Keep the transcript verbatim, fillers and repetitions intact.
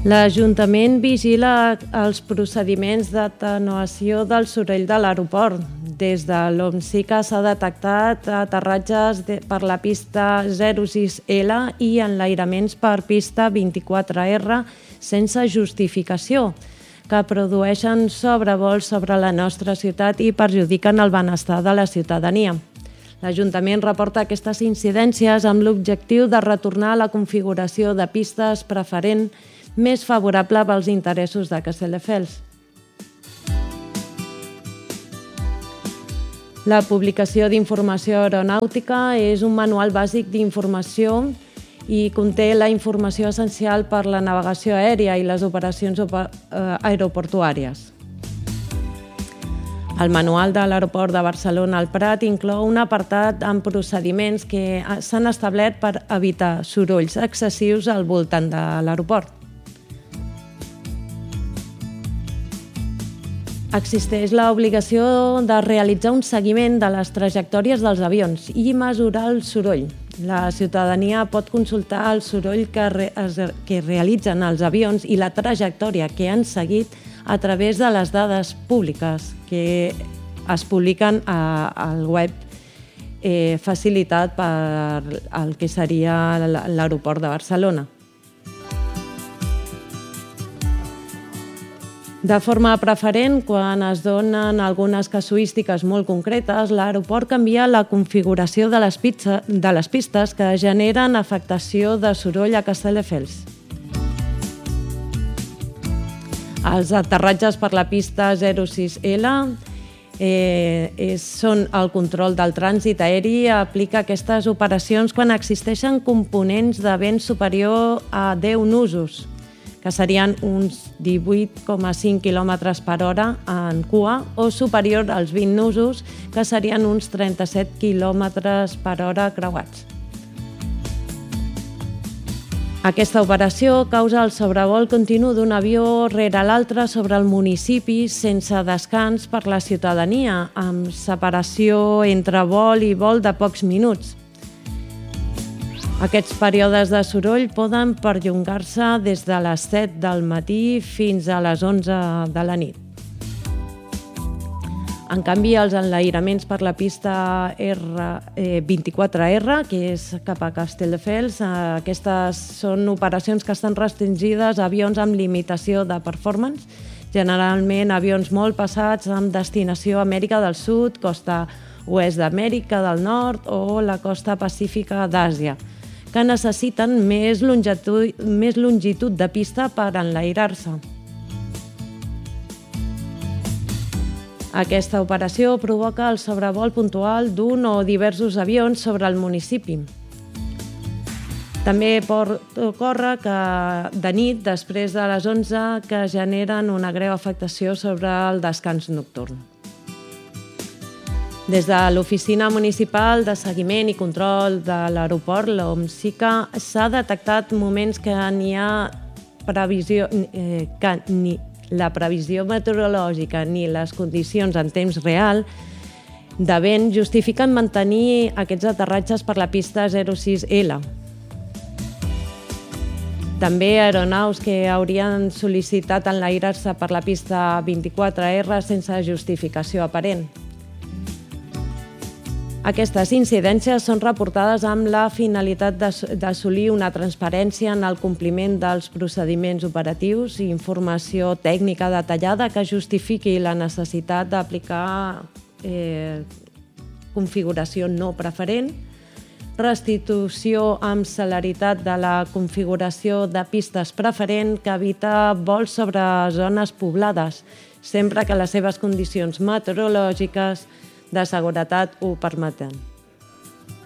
L'Ajuntament vigila els procediments d'atenuació del soroll de l'aeroport. Des de l'OMSICA s'ha detectat aterratges per la pista zero sis L i enlairaments per pista vint-i-quatre R sense justificació, que produeixen sobrevols sobre la nostra ciutat i perjudiquen el benestar de la ciutadania. L'Ajuntament reporta aquestes incidències amb l'objectiu de retornar a la configuració de pistes preferent més favorable pels interessos de Castelldefels. La publicació d'informació aeronàutica és un manual bàsic d'informació i conté la informació essencial per a la navegació aèria i les operacions aeroportuàries. El manual de l'aeroport de Barcelona al Prat inclou un apartat amb procediments que s'han establert per evitar sorolls excessius al voltant de l'aeroport. Existeix l'obligació de realitzar un seguiment de les trajectòries dels avions i mesurar el soroll. La ciutadania pot consultar el soroll que, re que realitzen els avions i la trajectòria que han seguit a través de les dades públiques que es publiquen al web eh, facilitat per el que seria l'aeroport de Barcelona. De forma preferent, quan es donen algunes casuístiques molt concretes, l'aeroport canvia la configuració de les, pizza, de les pistes que generen afectació de soroll a Castelldefels. Els aterratges per la pista zero sis L eh, és, són el control del trànsit aeri i aplica aquestes operacions quan existeixen components de vent superior a deu nusos, que serien uns divuit coma cinc quilòmetres per hora en cua, o superior als vint nusos, que serien uns trenta-set quilòmetres per hora creuats. Aquesta operació causa el sobrevol continu d'un avió rere l'altre sobre el municipi sense descans per la ciutadania, amb separació entre vol i vol de pocs minuts. Aquests períodes de soroll poden perllongar-se des de les set del matí fins a les onze de la nit. En canvi, els enlairaments per la pista vint-i-quatre R, que és cap a Castelldefels, aquestes són operacions que estan restringides a avions amb limitació de performance, generalment avions molt pesats amb destinació a Amèrica del Sud, costa oest d'Amèrica del Nord o la costa pacífica d'Àsia, que necessiten més longitud, més longitud de pista per enlairar-se. Aquesta operació provoca el sobrevol puntual d'un o diversos avions sobre el municipi. També pot ocórrer que de nit, després de les onze, que generen una greu afectació sobre el descans nocturn. Des de l'Oficina Municipal de Seguiment i Control de l'Aeroport, l'OMSICA, s'ha detectat moments que n'hi ha previsió, eh, que ni la previsió meteorològica ni les condicions en temps real de vent justifiquen mantenir aquests aterratges per la pista zero sis L. També aeronaus que haurien sol·licitat enlairar-se per la pista vint-i-quatre R sense justificació aparent. Aquestes incidències són reportades amb la finalitat d'assolir una transparència en el compliment dels procediments operatius i informació tècnica detallada que justifiqui la necessitat d'aplicar eh, configuració no preferent, restitució amb celeritat de la configuració de pistes preferent que evita vols sobre zones poblades, sempre que les seves condicions meteorològiques de seguretat ho permeten.